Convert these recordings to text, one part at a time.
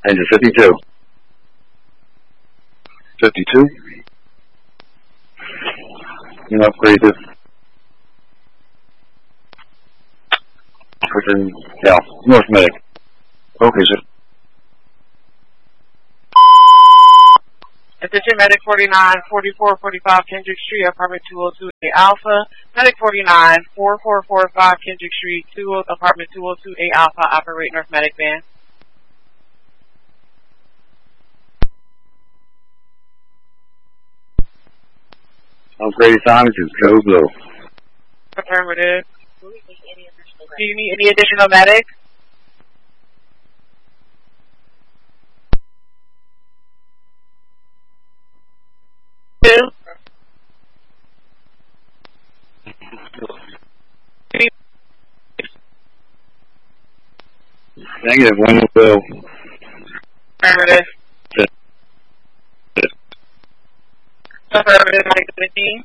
Engine 52. 52. You upgrade this. Yeah, North Medic. Okay, sir. Attention Medic 49, 4445 Kendrick Street, apartment 202A Alpha. Medic 49, 4445 Kendrick Street, apartment 202A Alpha, operate North Medic van. Upgrade assignment is Code Blue. Affirmative. Do you need any additional medic? Negative, one will. Affirmative. Affirmative, Medic 17.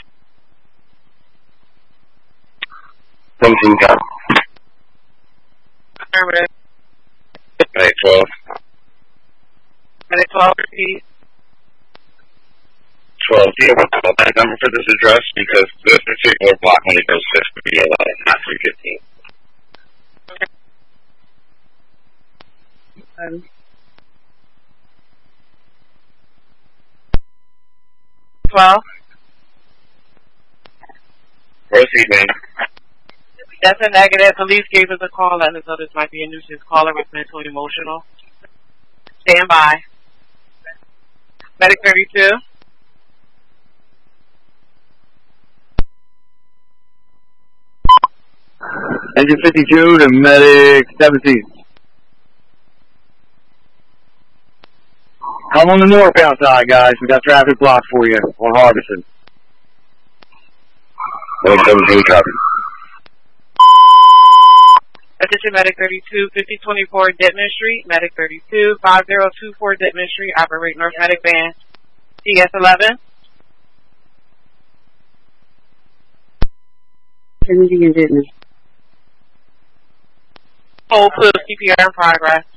17 got. Affirmative. Medic 12. Medic 12, repeat. 12. Do you have a callback number for this address? Because this particular block, when it goes 6, would be 11, not 315. 12. Proceed, man. That's a negative. Police gave us a call letting us know this might be a nuisance caller with mental and emotional. Stand by. Medic 32. Engine 52 to Medic 17. Come on the northbound side, guys. We got traffic blocked for you on Harbison. Medic 17, copy. Attention Medic 32, 5024 Ditman Street. Medic 32, 5024 Ditman Street. Operate North Medic van. CS11. Kennedy and Ditman. Hold close. CPR in progress.